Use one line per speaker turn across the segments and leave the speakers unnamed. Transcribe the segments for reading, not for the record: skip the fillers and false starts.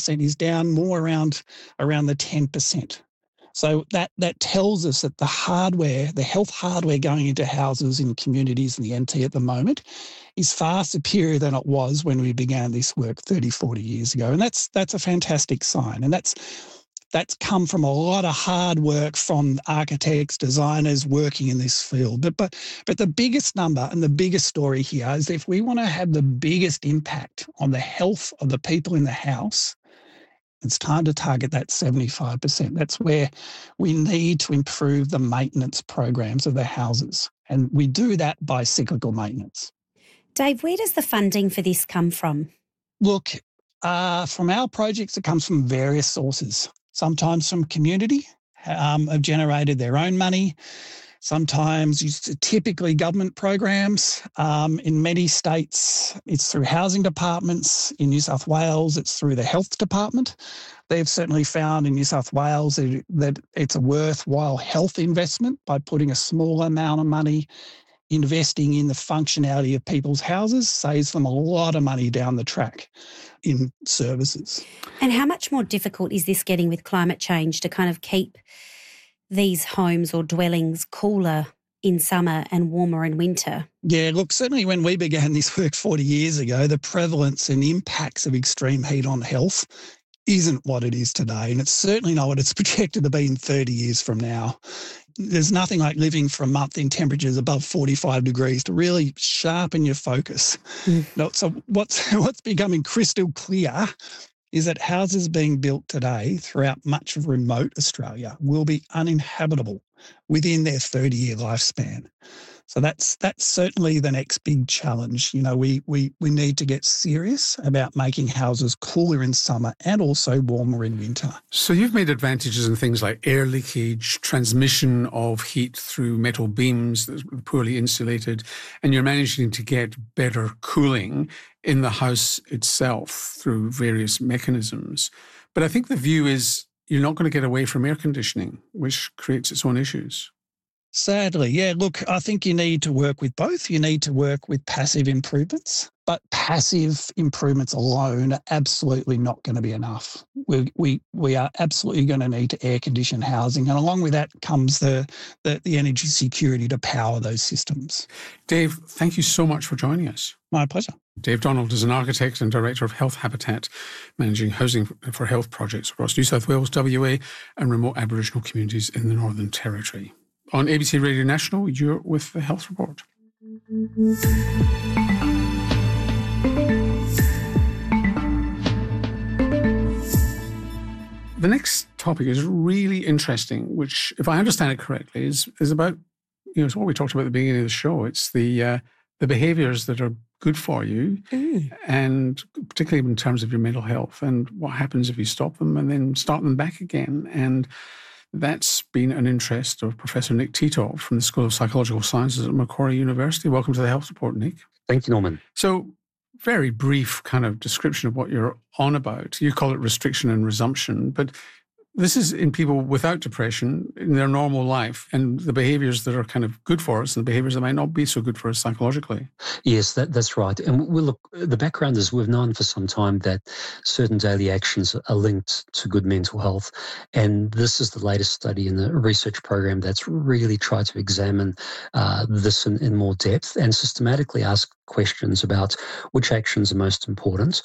95% is down more around the 10%. So that tells us that the hardware, the health hardware going into houses in communities in the NT at the moment is far superior than it was when we began this work 30, 40 years ago. And that's a fantastic sign. And that's come from a lot of hard work from architects, designers working in this field. But the biggest number and the biggest story here is if we want to have the biggest impact on the health of the people in the house, it's time to target that 75%. That's where we need to improve the maintenance programs of the houses. And we do that by cyclical maintenance.
Dave, where does the funding for this come from?
Look, from our projects, it comes from various sources. Sometimes from community, have generated their own money. Sometimes typically government programs. In many states, it's through housing departments. In New South Wales, it's through the health department. They've certainly found in New South Wales that it's a worthwhile health investment by putting a small amount of money investing in the functionality of people's houses, saves them a lot of money down the track in services.
And how much more difficult is this getting with climate change to kind of keep these homes or dwellings cooler in summer and warmer in winter?
Yeah, look, certainly when we began this work 40 years ago, the prevalence and impacts of extreme heat on health isn't what it is today. And it's certainly not what it's projected to be in 30 years from now. There's nothing like living for a month in temperatures above 45 degrees to really sharpen your focus. So what's becoming crystal clear is that houses being built today throughout much of remote Australia will be uninhabitable within their 30-year lifespan. So that's certainly the next big challenge. You know, we need to get serious about making houses cooler in summer and also warmer in winter.
So you've made advantages in things like air leakage, transmission of heat through metal beams that are poorly insulated, and you're managing to get better cooling in the house itself through various mechanisms. But I think the view is you're not going to get away from air conditioning, which creates its own issues.
Sadly, yeah. Look, I think you need to work with both. You need to work with passive improvements, but passive improvements alone are absolutely not going to be enough. We are absolutely going to need to air condition housing, and along with that comes the energy security to power those systems.
Dave, thank you so much for joining us.
My pleasure.
Dave Donald is an architect and director of Health Habitat, managing housing for health projects across New South Wales, WA, and remote Aboriginal communities in the Northern Territory. On ABC Radio National, you're with the Health Report. The next topic is really interesting, which, if I understand it correctly, is about, it's what we talked about at the beginning of the show. It's the behaviours that are good for you, and particularly in terms of your mental health, and what happens if you stop them and then start them back again. And that's been an interest of Professor Nick Titov from the School of Psychological Sciences at Macquarie University. Welcome to the Health Report, Nick.
Thank you, Norman.
So, very brief kind of description of what you're on about. You call it restriction and resumption, but this is in people without depression in their normal life, and the behaviours that are kind of good for us and the behaviours that might not be so good for us psychologically.
Yes, that's right. And look, the background is we've known for some time that certain daily actions are linked to good mental health. And this is the latest study in the research program that's really tried to examine this in more depth and systematically ask questions about which actions are most important.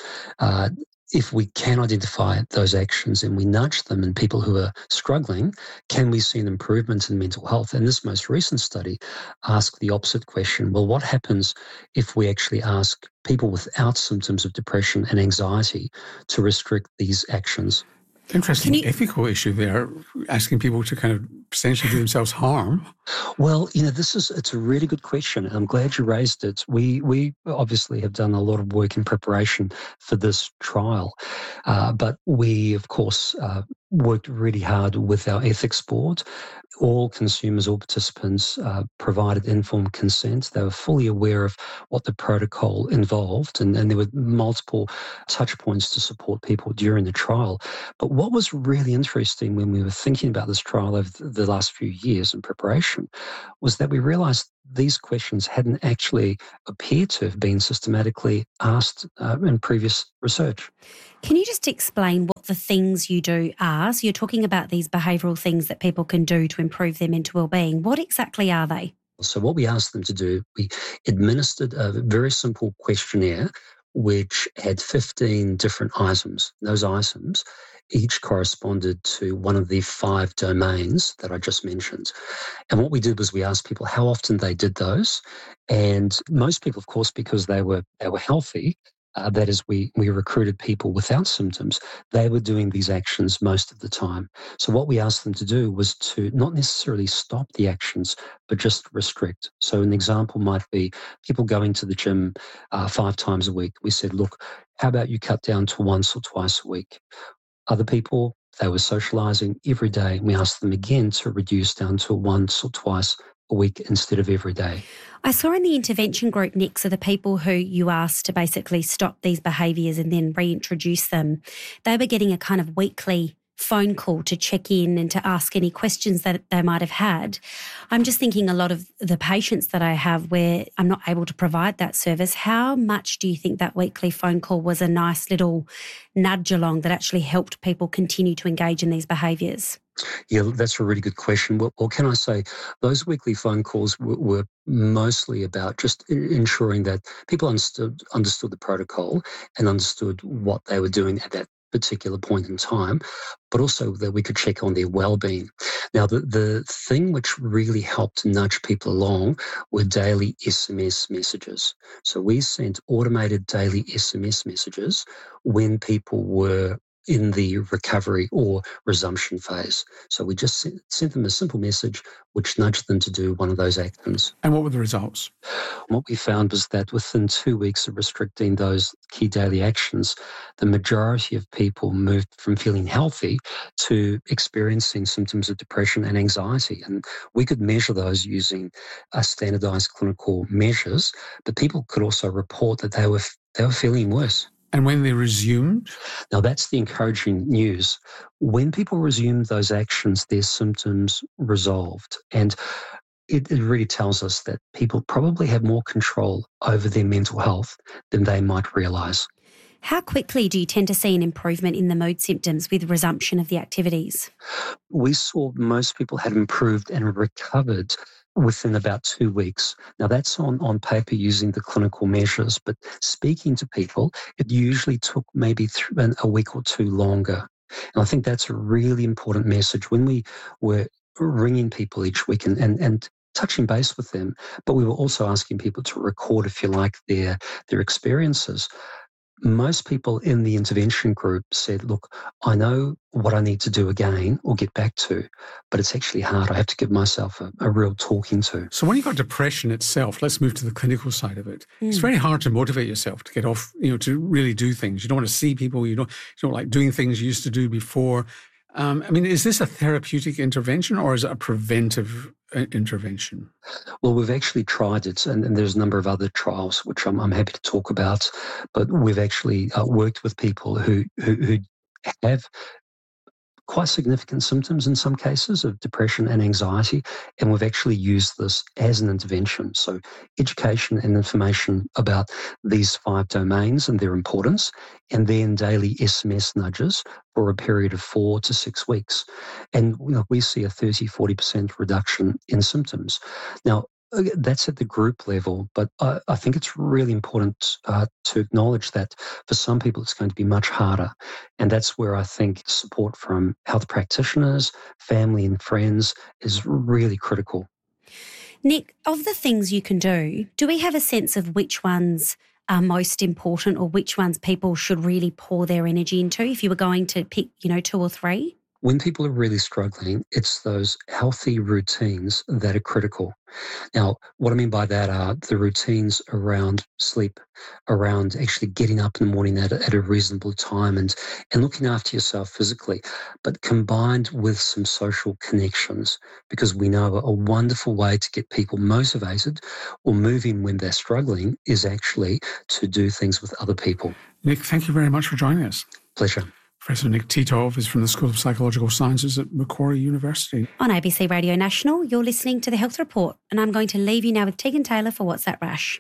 If we can identify those actions and we nudge them in people who are struggling, can we see an improvement in mental health? And this most recent study asked the opposite question. Well, what happens if we actually ask people without symptoms of depression and anxiety to restrict these actions?
Interesting ethical issue there, asking people to kind of potentially do themselves harm.
Well, it's a really good question. I'm glad you raised it. We obviously have done a lot of work in preparation for this trial, but we, of course, worked really hard with our ethics board. All consumers, all participants provided informed consent. They were fully aware of what the protocol involved, and there were multiple touch points to support people during the trial. But what was really interesting when we were thinking about this trial over the last few years in preparation was that we realised these questions hadn't actually appeared to have been systematically asked in previous research.
Can you just explain what what the things you do are. So you're talking about these behavioural things that people can do to improve their mental well-being. What exactly are they?
So what we asked them to do, we administered a very simple questionnaire which had 15 different items. Those items each corresponded to one of the 5 domains that I just mentioned. And what we did was we asked people how often they did those. And most people, of course, because they were healthy, that is, we recruited people without symptoms, they were doing these actions most of the time. So what we asked them to do was to not necessarily stop the actions, but just restrict. So an example might be people going to the gym 5 times a week. We said, look, how about you cut down to once or twice a week? Other people, they were socialising every day. We asked them again to reduce down to once or twice a week instead of every day.
I saw in the intervention group, Nick, so the people who you asked to basically stop these behaviours and then reintroduce them, they were getting a kind of weekly phone call to check in and to ask any questions that they might have had. I'm just thinking a lot of the patients that I have where I'm not able to provide that service, how much do you think that weekly phone call was a nice little nudge along that actually helped people continue to engage in these behaviours?
Yeah, that's a really good question. Well, can I say those weekly phone calls were mostly about just ensuring that people understood the protocol and understood what they were doing at that particular point in time, but also that we could check on their well-being. Now, the thing which really helped nudge people along were daily SMS messages. So we sent automated daily SMS messages when people were in the recovery or resumption phase. So we just sent them a simple message which nudged them to do one of those actions.
And what were the results?
What we found was that within 2 weeks of restricting those key daily actions, the majority of people moved from feeling healthy to experiencing symptoms of depression and anxiety. And we could measure those using standardized clinical measures, but people could also report that they were feeling worse.
And when they resumed?
Now, that's the encouraging news. When people resumed those actions, their symptoms resolved. And it really tells us that people probably have more control over their mental health than they might realise.
How quickly do you tend to see an improvement in the mood symptoms with resumption of the activities?
We saw most people had improved and recovered within about 2 weeks. Now, that's on paper using the clinical measures, but speaking to people, it usually took maybe a week or 2 longer. And I think that's a really important message when we were ringing people each week and touching base with them, but we were also asking people to record, if you like, their experiences. Most people in the intervention group said, look, I know what I need to do again or get back to, but it's actually hard. I have to give myself a real talking to.
So when you've got depression itself, let's move to the clinical side of it. It's very hard to motivate yourself to get off, to really do things. You don't want to see people. You don't like doing things you used to do before. Is this a therapeutic intervention or is it a preventive intervention?
Well, we've actually tried it, and there's a number of other trials which I'm happy to talk about, but we've actually worked with people who have quite significant symptoms in some cases of depression and anxiety, and we've actually used this as an intervention. So education and information about these 5 domains and their importance, and then daily SMS nudges for a period of 4 to 6 weeks. And we see a 30-40% reduction in symptoms. Now, that's at the group level, but I think it's really important to acknowledge that for some people it's going to be much harder. And that's where I think support from health practitioners, family and friends is really critical.
Nick, of the things you can do we have a sense of which ones are most important or which ones people should really pour their energy into if you were going to pick, 2 or 3?
When people are really struggling, it's those healthy routines that are critical. Now, what I mean by that are the routines around sleep, around actually getting up in the morning at a reasonable time and looking after yourself physically, but combined with some social connections, because we know a wonderful way to get people motivated or moving when they're struggling is actually to do things with other people.
Nick, thank you very much for joining us.
Pleasure.
Professor Nick Titov is from the School of Psychological Sciences at Macquarie University.
On ABC Radio National, you're listening to The Health Report, and I'm going to leave you now with Tegan Taylor for What's That Rush?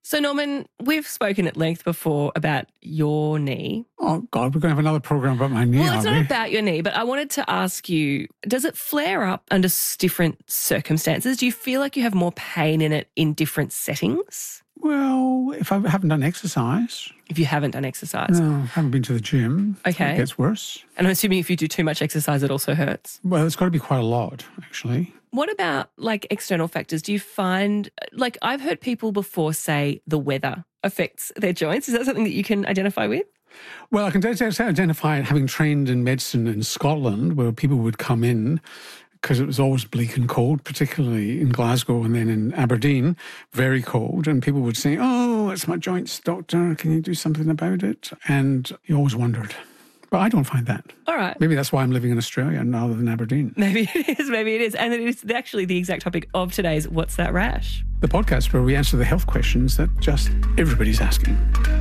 So, Norman, we've spoken at length before about your knee.
Oh, God, we're going to have another program about my knee,
Well, it's not about your knee, but I wanted to ask you, does it flare up under different circumstances? Do you feel like you have more pain in it in different settings?
Well, if I haven't done exercise.
If you haven't done exercise?
No, I haven't been to the gym.
Okay.
It gets worse.
And I'm assuming if you do too much exercise, it also hurts?
Well, it's got to be quite a lot, actually.
What about like external factors? Do you find, like I've heard people before say the weather affects their joints. Is that something that you can identify with?
Well, I can identify it having trained in medicine in Scotland, where people would come in because it was always bleak and cold, particularly in Glasgow and then in Aberdeen, very cold. And people would say, oh, it's my joints, doctor. Can you do something about it? And you always wondered. But I don't find that.
All right.
Maybe that's why I'm living in Australia rather than Aberdeen.
Maybe it is, maybe it is. And it is actually the exact topic of today's What's That Rash?
The podcast where we answer the health questions that just everybody's asking.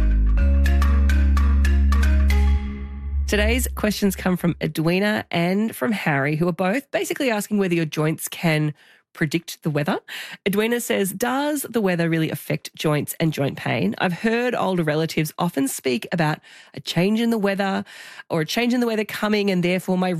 Today's questions come from Edwina and from Harry, who are both basically asking whether your joints can predict the weather. Edwina says, does the weather really affect joints and joint pain? I've heard older relatives often speak about a change in the weather or a change in the weather coming and therefore my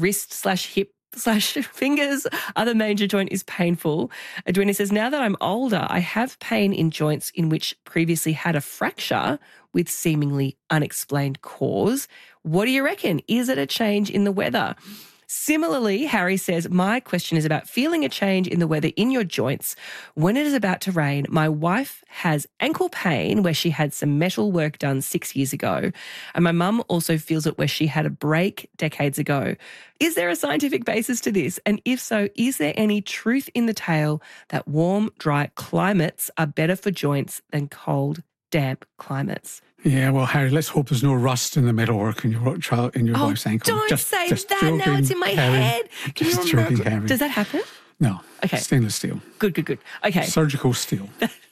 wrist/hip/fingers, other major joint is painful. Edwina says, now that I'm older, I have pain in joints in which previously had a fracture with seemingly unexplained cause. What do you reckon? Is it a change in the weather? Similarly, Harry says, my question is about feeling a change in the weather in your joints. When it is about to rain, my wife has ankle pain where she had some metal work done 6 years ago. And my mum also feels it where she had a break decades ago. Is there a scientific basis to this? And if so, is there any truth in the tale that warm, dry climates are better for joints than cold, damp climates?
Yeah, well, Harry, let's hope there's no rust in the metalwork in your wife's ankle.
Don't say that.
Joking,
now it's in my
Harry.
head. Can
Just
you remember?
joking, Harry.
Does that happen?
No.
Okay.
Stainless steel.
Good. Okay.
Surgical steel.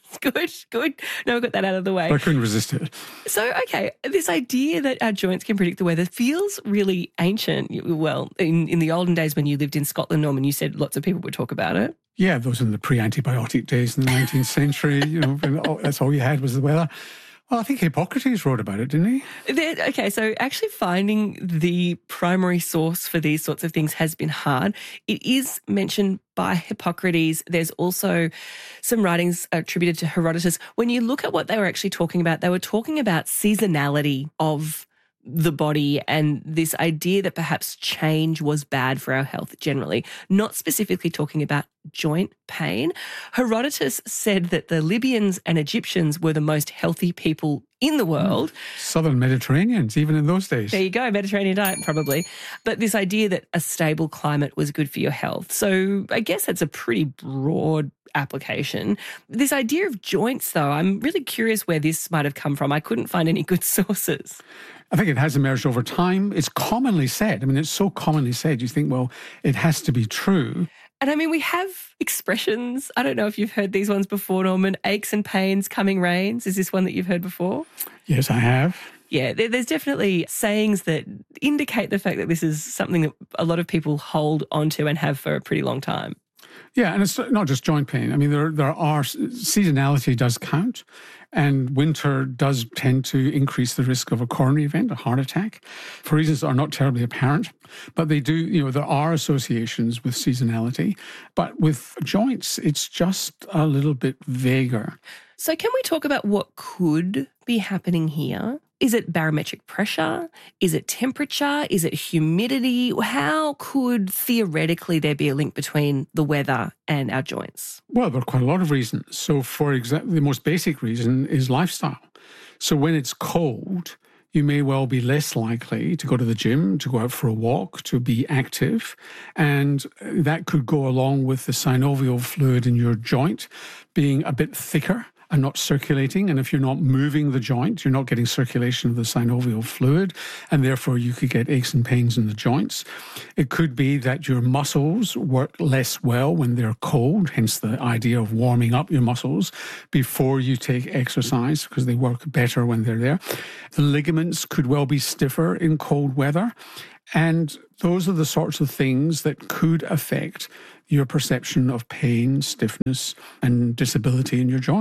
Good. No, we got that out of the way.
But I couldn't resist it.
So, okay, this idea that our joints can predict the weather feels really ancient. Well, in the olden days when you lived in Scotland, Norman, you said lots of people would talk about it.
Yeah, those are the pre-antibiotic days in the 19th century. That's all you had was the weather. Well, I think Hippocrates wrote about it, didn't he?
Okay, so actually finding the primary source for these sorts of things has been hard. It is mentioned by Hippocrates. There's also some writings attributed to Herodotus. When you look at what they were actually talking about, they were talking about seasonality of the body and this idea that perhaps change was bad for our health generally, not specifically talking about joint pain. Herodotus said that the Libyans and Egyptians were the most healthy people in the world.
Southern Mediterraneans, even in those days.
There you go, Mediterranean diet probably. But this idea that a stable climate was good for your health. So I guess that's a pretty broad application. This idea of joints, though, I'm really curious where this might have come from. I couldn't find any good sources.
I think it has emerged over time. It's commonly said. I mean, it's so commonly said. You think, well, it has to be true.
And I mean, we have expressions. I don't know if you've heard these ones before, Norman. Aches and pains, coming rains. Is this one that you've heard before?
Yes, I have.
Yeah, there's definitely sayings that indicate the fact that this is something that a lot of people hold onto and have for a pretty long time.
Yeah, and it's not just joint pain. I mean, there are seasonality does count, and winter does tend to increase the risk of a coronary event, a heart attack, for reasons that are not terribly apparent. But they do, there are associations with seasonality. But with joints, it's just a little bit vaguer.
So can we talk about what could be happening here? Is it barometric pressure? Is it temperature? Is it humidity? How could theoretically there be a link between the weather and our joints?
Well, there are quite a lot of reasons. So for example, the most basic reason is lifestyle. So when it's cold, you may well be less likely to go to the gym, to go out for a walk, to be active. And that could go along with the synovial fluid in your joint being a bit thicker and not circulating. And if you're not moving the joint, you're not getting circulation of the synovial fluid, and therefore you could get aches and pains in the joints. It could be that your muscles work less well when they're cold, hence the idea of warming up your muscles before you take exercise, because they work better when they're there. The ligaments could well be stiffer in cold weather. And those are the sorts of things that could affect your perception of pain, stiffness, and disability in your joint.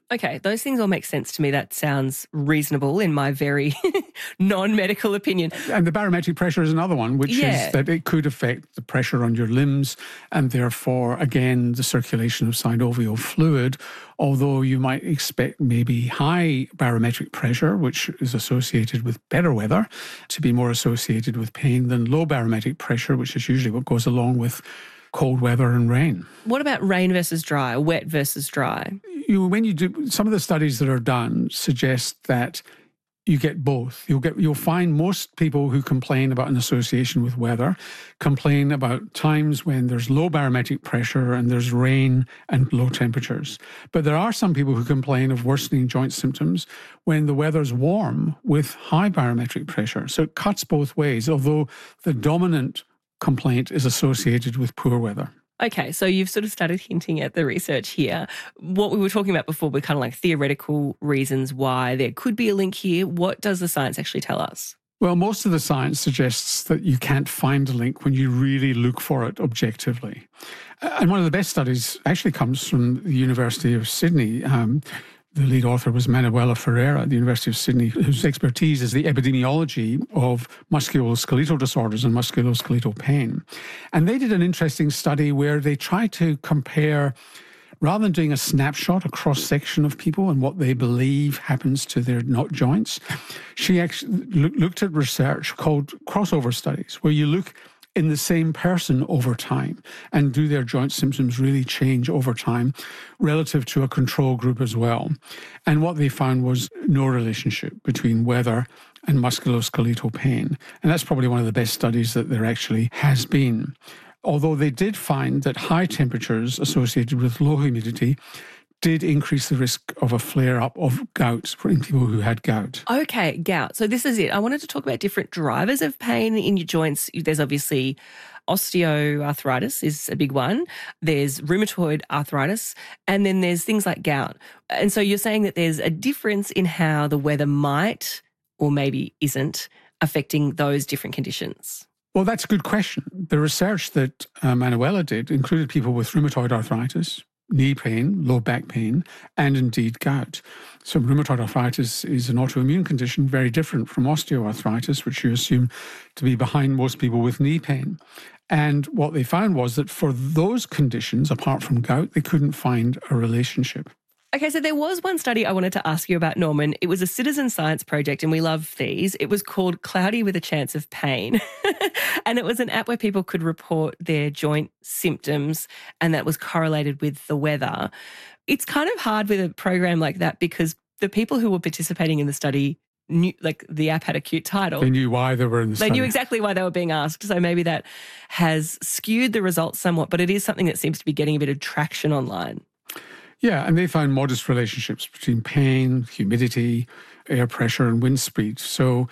Okay, those things all make sense to me. That sounds reasonable in my very non-medical opinion.
And the barometric pressure is another one, which is that it could affect the pressure on your limbs and therefore, again, the circulation of synovial fluid, although you might expect maybe high barometric pressure, which is associated with better weather, to be more associated with pain than low barometric pressure, which is usually what goes along with cold weather and rain.
What about rain versus dry, wet versus dry?
When you do, some of the studies that are done suggest that you get both. You'll find most people who complain about an association with weather complain about times when there's low barometric pressure and there's rain and low temperatures. But there are some people who complain of worsening joint symptoms when the weather's warm with high barometric pressure. So it cuts both ways, although the dominant complaint is associated with poor weather.
Okay, so you've sort of started hinting at the research here. What we were talking about before were kind of like theoretical reasons why there could be a link here. What does the science actually tell us?
Well, most of the science suggests that you can't find a link when you really look for it objectively. And one of the best studies actually comes from the University of Sydney. The lead author was Manuela Ferreira at the University of Sydney, whose expertise is the epidemiology of musculoskeletal disorders and musculoskeletal pain. And they did an interesting study where they tried to compare, rather than doing a snapshot, a cross-section of people and what they believe happens to their joints, she actually looked at research called crossover studies, where you look in the same person over time and do their joint symptoms really change over time relative to a control group as well. And what they found was no relationship between weather and musculoskeletal pain. And that's probably one of the best studies that there actually has been. Although they did find that high temperatures associated with low humidity did increase the risk of a flare-up of gout in people who had gout.
Okay, gout. So this is it. I wanted to talk about different drivers of pain in your joints. There's obviously osteoarthritis is a big one. There's rheumatoid arthritis, and then there's things like gout. And so you're saying that there's a difference in how the weather might or maybe isn't affecting those different conditions.
Well, that's a good question. The research that Manuela did included people with rheumatoid arthritis, knee pain, low back pain, and indeed gout. So rheumatoid arthritis is an autoimmune condition very different from osteoarthritis, which you assume to be behind most people with knee pain. And what they found was that for those conditions, apart from gout, they couldn't find a relationship.
Okay, so there was one study I wanted to ask you about, Norman. It was a citizen science project, and we love these. It was called Cloudy with a Chance of Pain. And it was an app where people could report their joint symptoms, and that was correlated with the weather. It's kind of hard with a program like that because the people who were participating in the study knew, like, the app had a cute title.
They knew why they were in the study.
They knew exactly why they were being asked. So maybe that has skewed the results somewhat, but it is something that seems to be getting a bit of traction online.
Yeah, and they found modest relationships between pain, humidity, air pressure, and wind speed. So,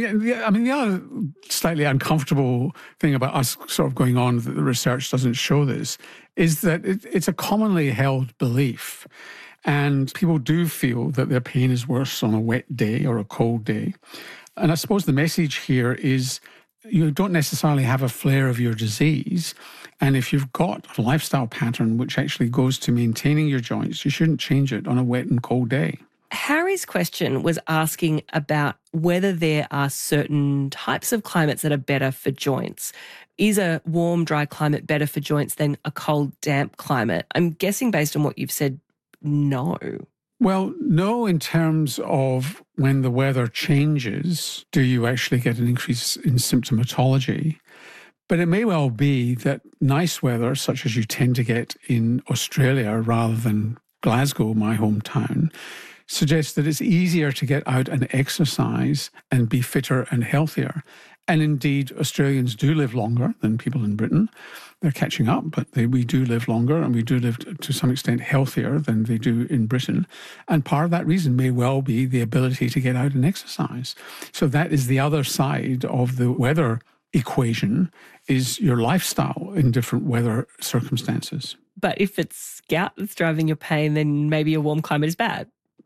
the other slightly uncomfortable thing about us sort of going on that the research doesn't show this is that it's a commonly held belief. And people do feel that their pain is worse on a wet day or a cold day. And I suppose the message here is you don't necessarily have a flare of your disease. And if you've got a lifestyle pattern which actually goes to maintaining your joints, you shouldn't change it on a wet and cold day.
Harry's question was asking about whether there are certain types of climates that are better for joints. Is a warm, dry climate better for joints than a cold, damp climate? I'm guessing based on what you've said, no.
Well, no, in terms of when the weather changes, do you actually get an increase in symptomatology? But it may well be that nice weather, such as you tend to get in Australia rather than Glasgow, my hometown, suggests that it's easier to get out and exercise and be fitter and healthier. And indeed, Australians do live longer than people in Britain. They're catching up, but we do live longer and we do live to some extent healthier than they do in Britain. And part of that reason may well be the ability to get out and exercise. So that is the other side of the weather equation, is your lifestyle in different weather circumstances.
But if it's gout that's driving your pain, then maybe a warm climate is bad.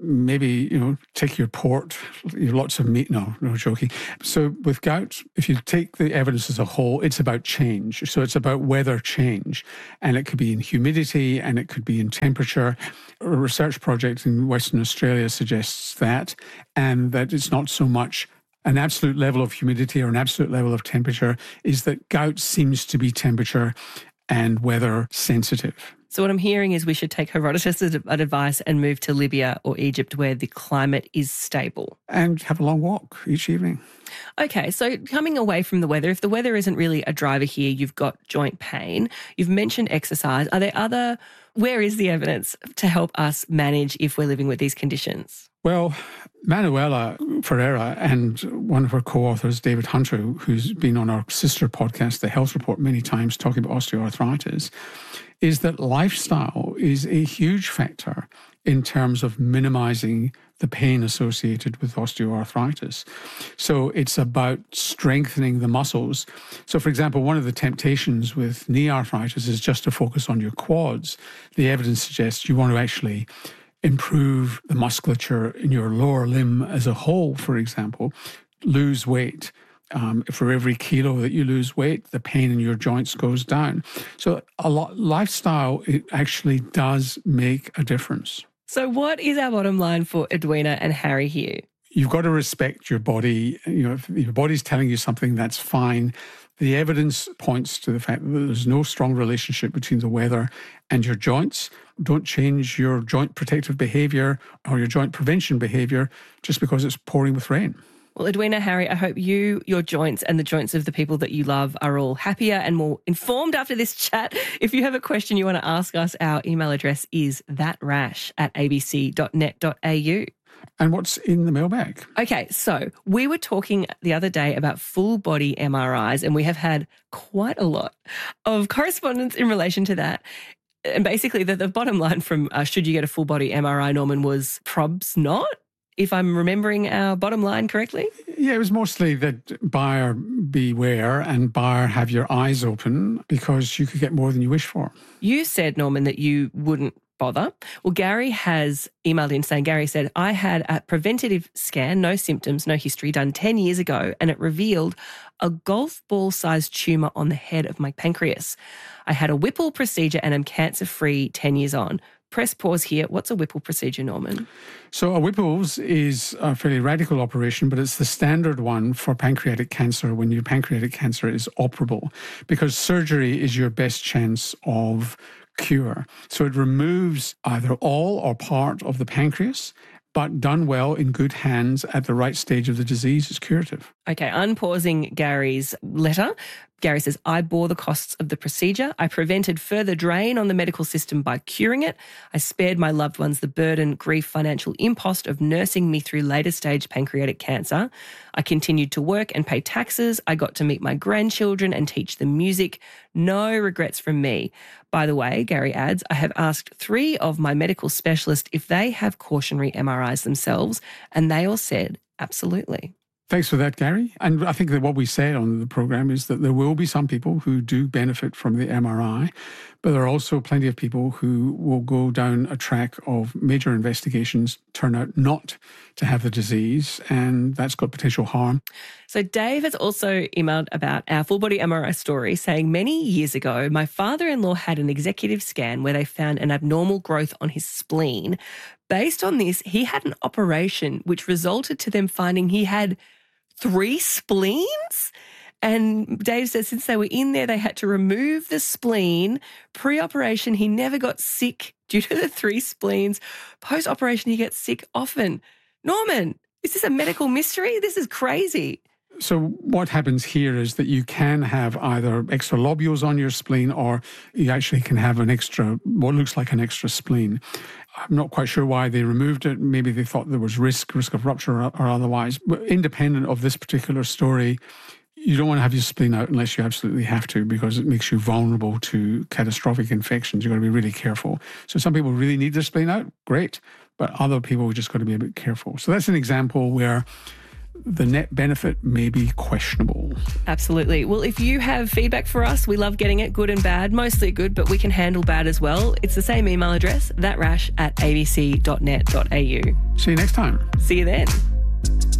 maybe, take your port, lots of meat. No joking. So with gout, if you take the evidence as a whole, it's about change. So it's about weather change. And it could be in humidity and it could be in temperature. A research project in Western Australia suggests that, and that it's not so much an absolute level of humidity or an absolute level of temperature, is that gout seems to be temperature and weather sensitive.
So what I'm hearing is we should take Herodotus' advice and move to Libya or Egypt where the climate is stable.
And have a long walk each evening.
Okay, so coming away from the weather, if the weather isn't really a driver here, you've got joint pain, you've mentioned exercise. Are there where is the evidence to help us manage if we're living with these conditions?
Well, Manuela Ferreira and one of her co-authors, David Hunter, who's been on our sister podcast, The Health Report, many times talking about osteoarthritis, is that lifestyle is a huge factor in terms of minimizing the pain associated with osteoarthritis. So it's about strengthening the muscles. So, for example, one of the temptations with knee arthritis is just to focus on your quads. The evidence suggests you want to actually improve the musculature in your lower limb as a whole, for example, lose weight. For every kilo that you lose weight, the pain in your joints goes down. So lifestyle, it actually does make a difference.
So what is our bottom line for Edwina and Harry here?
You've got to respect your body. If your body's telling you something, that's fine. The evidence points to the fact that there's no strong relationship between the weather and your joints. Don't change your joint protective behavior or your joint prevention behavior just because it's pouring with rain.
Well, Edwina, Harry, I hope your joints and the joints of the people that you love are all happier and more informed after this chat. If you have a question you want to ask us, our email address is thatrash@abc.net.au.
And what's in the mailbag?
Okay, so we were talking the other day about full body MRIs, and we have had quite a lot of correspondence in relation to that. And basically, the bottom line from should you get a full body MRI, Norman, was probs not, if I'm remembering our bottom line correctly?
Yeah, it was mostly that buyer beware and buyer have your eyes open because you could get more than you wish for. You
said, Norman, that you wouldn't bother. Well, Gary has emailed in saying, Gary said, I had a preventative scan, no symptoms, no history, done 10 years ago, and it revealed a golf ball-sized tumour on the head of my pancreas. I had a Whipple procedure and am cancer-free 10 years on. Press pause here. What's a Whipple procedure, Norman?
So a Whipple's is a fairly radical operation, but it's the standard one for pancreatic cancer when your pancreatic cancer is operable, because surgery is your best chance of cure. So it removes either all or part of the pancreas, but done well in good hands at the right stage of the disease is curative. Okay,
unpausing Gary's letter. Gary says, I bore the costs of the procedure. I prevented further drain on the medical system by curing it. I spared my loved ones the burden, grief, financial impost of nursing me through later stage pancreatic cancer. I continued to work and pay taxes. I got to meet my grandchildren and teach them music. No regrets from me. By the way, Gary adds, I have asked 3 of my medical specialists if they have cautionary MRIs themselves, and they all said, absolutely.
Thanks for that, Gary. And I think that what we said on the program is that there will be some people who do benefit from the MRI, but there are also plenty of people who will go down a track of major investigations, turn out not to have the disease, and that's got potential harm.
So Dave has also emailed about our full body MRI story, saying many years ago, my father-in-law had an executive scan where they found an abnormal growth on his spleen. Based on this, he had an operation which resulted to them finding he had 3 spleens? And Dave says since they were in there, they had to remove the spleen. Pre-operation, he never got sick due to the 3 spleens. Post-operation, he gets sick often. Norman, is this a medical mystery? This is crazy.
So what happens here is that you can have either extra lobules on your spleen or you actually can have what looks like an extra spleen. I'm not quite sure why they removed it. Maybe they thought there was risk of rupture or otherwise. But independent of this particular story, you don't want to have your spleen out unless you absolutely have to, because it makes you vulnerable to catastrophic infections. You've got to be really careful. So some people really need their spleen out, great. But other people just got to be a bit careful. So that's an example where the net benefit may be questionable.
Absolutely. Well, if you have feedback for us, we love getting it, good and bad, mostly good, but we can handle bad as well. It's the same email address, thatrash@abc.net.au.
See you next time.
See you then.